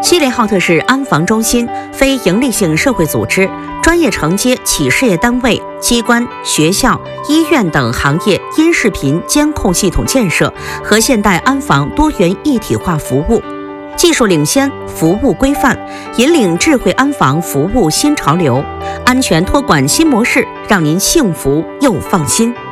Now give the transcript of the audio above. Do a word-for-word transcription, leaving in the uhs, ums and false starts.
锡林浩特市安防中心非营利性社会组织，专业承接企事业单位、机关、学校、医院等行业音视频监控系统建设和现代安防多元一体化服务，技术领先，服务规范，引领智慧安防服务新潮流，安全托管新模式，让您幸福又放心。